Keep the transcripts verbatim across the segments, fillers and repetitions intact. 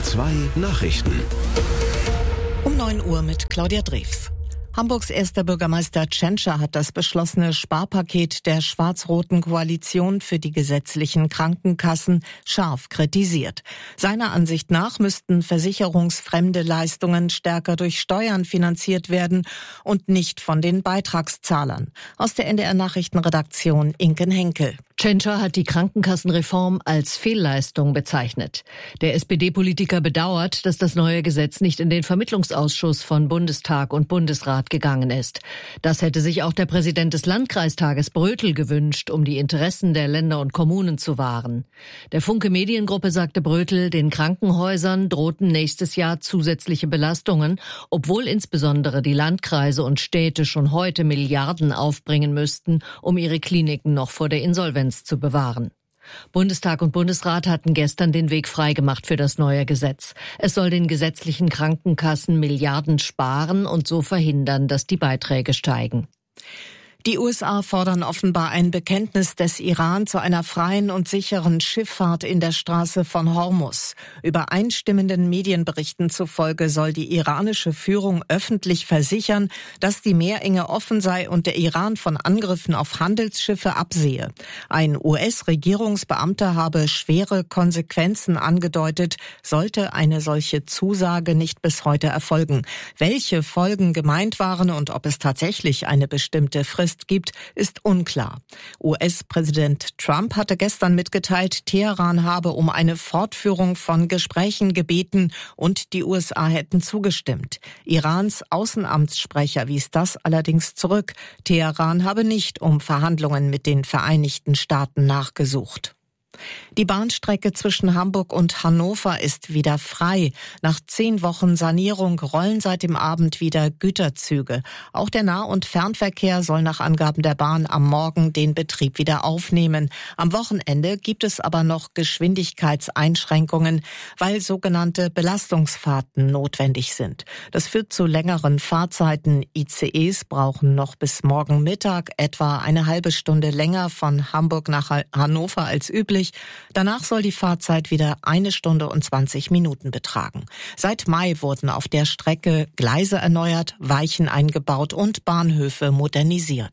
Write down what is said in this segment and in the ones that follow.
zwei Nachrichten. Um neun Uhr mit Claudia Drews. Hamburgs erster Bürgermeister Tschentscher hat das beschlossene Sparpaket der schwarz-roten Koalition für die gesetzlichen Krankenkassen scharf kritisiert. Seiner Ansicht nach müssten versicherungsfremde Leistungen stärker durch Steuern finanziert werden und nicht von den Beitragszahlern. Aus der N D R-Nachrichtenredaktion Inken Henkel. Tschentscher hat die Krankenkassenreform als Fehlleistung bezeichnet. Der S P D-Politiker bedauert, dass das neue Gesetz nicht in den Vermittlungsausschuss von Bundestag und Bundesrat gegangen ist. Das hätte sich auch der Präsident des Landkreistages Brötel gewünscht, um die Interessen der Länder und Kommunen zu wahren. Der Funke Mediengruppe sagte Brötel, den Krankenhäusern drohten nächstes Jahr zusätzliche Belastungen, obwohl insbesondere die Landkreise und Städte schon heute Milliarden aufbringen müssten, um ihre Kliniken noch vor der Insolvenz zu bewahren. Bundestag und Bundesrat hatten gestern den Weg freigemacht für das neue Gesetz. Es soll den gesetzlichen Krankenkassen Milliarden sparen und so verhindern, dass die Beiträge steigen. Die U S A fordern offenbar ein Bekenntnis des Iran zu einer freien und sicheren Schifffahrt in der Straße von Hormuz. Übereinstimmenden Medienberichten zufolge soll die iranische Führung öffentlich versichern, dass die Meerenge offen sei und der Iran von Angriffen auf Handelsschiffe absehe. Ein U S-Regierungsbeamter habe schwere Konsequenzen angedeutet, sollte eine solche Zusage nicht bis heute erfolgen. Welche Folgen gemeint waren und ob es tatsächlich eine bestimmte Frist gibt, ist unklar. U S-Präsident Trump hatte gestern mitgeteilt, Teheran habe um eine Fortführung von Gesprächen gebeten und die U S A hätten zugestimmt. Irans Außenamtssprecher wies das allerdings zurück. Teheran habe nicht um Verhandlungen mit den Vereinigten Staaten nachgesucht. Die Bahnstrecke zwischen Hamburg und Hannover ist wieder frei. Nach zehn Wochen Sanierung rollen seit dem Abend wieder Güterzüge. Auch der Nah- und Fernverkehr soll nach Angaben der Bahn am Morgen den Betrieb wieder aufnehmen. Am Wochenende gibt es aber noch Geschwindigkeitseinschränkungen, weil sogenannte Belastungsfahrten notwendig sind. Das führt zu längeren Fahrzeiten. I C Es brauchen noch bis morgen Mittag etwa eine halbe Stunde länger von Hamburg nach Hannover als üblich. Danach soll die Fahrzeit wieder eine Stunde und zwanzig Minuten betragen. Seit Mai wurden auf der Strecke Gleise erneuert, Weichen eingebaut und Bahnhöfe modernisiert.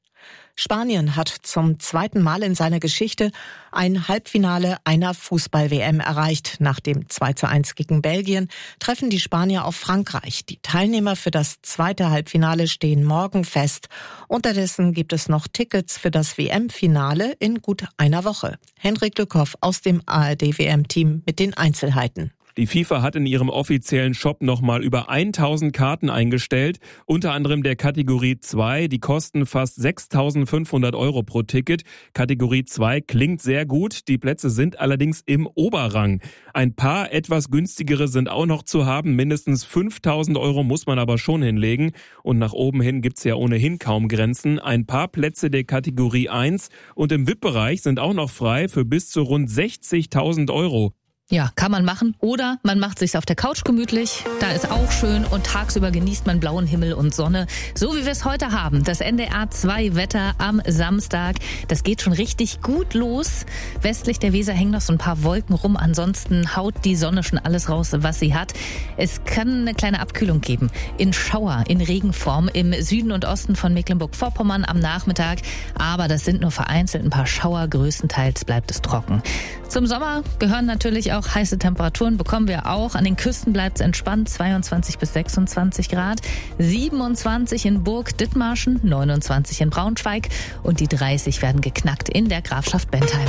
Spanien hat zum zweiten Mal in seiner Geschichte ein Halbfinale einer Fußball-W M erreicht. Nach dem zwei zu eins gegen Belgien treffen die Spanier auf Frankreich. Die Teilnehmer für das zweite Halbfinale stehen morgen fest. Unterdessen gibt es noch Tickets für das W M-Finale in gut einer Woche. Henrik Lückhoff aus dem A R D-W M-Team mit den Einzelheiten. Die FIFA hat in ihrem offiziellen Shop nochmal über tausend Karten eingestellt, unter anderem der Kategorie zwei, die kosten fast sechstausendfünfhundert Euro pro Ticket. Kategorie zwei klingt sehr gut, die Plätze sind allerdings im Oberrang. Ein paar etwas günstigere sind auch noch zu haben, mindestens fünftausend Euro muss man aber schon hinlegen und nach oben hin gibt's ja ohnehin kaum Grenzen. Ein paar Plätze der Kategorie eins und im V I P-Bereich sind auch noch frei für bis zu rund sechzigtausend Euro. Ja, kann man machen. Oder man macht sich's auf der Couch gemütlich. Da ist auch schön und tagsüber genießt man blauen Himmel und Sonne. So wie wir es heute haben. Das N D R zwei Wetter am Samstag. Das geht schon richtig gut los. Westlich der Weser hängen noch so ein paar Wolken rum. Ansonsten haut die Sonne schon alles raus, was sie hat. Es kann eine kleine Abkühlung geben. In Schauer, in Regenform im Süden und Osten von Mecklenburg-Vorpommern am Nachmittag. Aber das sind nur vereinzelt ein paar Schauer. Größtenteils bleibt es trocken. Zum Sommer gehören natürlich auch heiße Temperaturen, bekommen wir auch. An den Küsten bleibt es entspannt, zweiundzwanzig bis sechsundzwanzig Grad, siebenundzwanzig in Burg Dithmarschen, neunundzwanzig in Braunschweig und die dreißig werden geknackt in der Grafschaft Bentheim.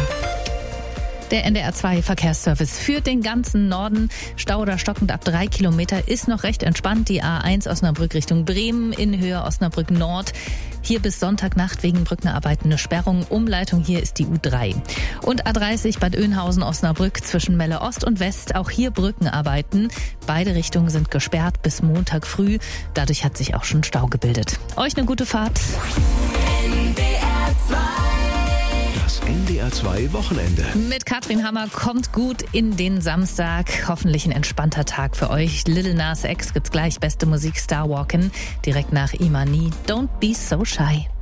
Der N D R zwei Verkehrsservice führt den ganzen Norden. Stau oder stockend ab drei Kilometer ist noch recht entspannt. Die A eins Osnabrück Richtung Bremen in Höhe Osnabrück Nord. Hier bis Sonntagnacht wegen Brückenarbeiten eine Sperrung. Umleitung hier ist die U drei. Und A dreißig Bad Oeynhausen Osnabrück zwischen Melle Ost und West. Auch hier Brückenarbeiten. Beide Richtungen sind gesperrt bis Montag früh. Dadurch hat sich auch schon Stau gebildet. Euch eine gute Fahrt. N D R zwei. Das N D R zwei Wochenende. Mit Katrin Hammer kommt gut in den Samstag. Hoffentlich ein entspannter Tag für euch. Lil Nas X gibt's gleich. Beste Musik Star Walkin'. Direkt nach Imani. Don't be so shy.